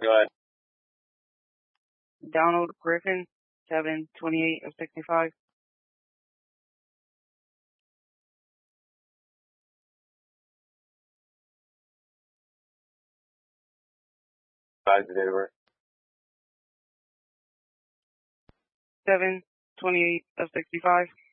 Go ahead. Donald Griffin, 7/28 of 65. Five the date of birth. 7/28 of 65.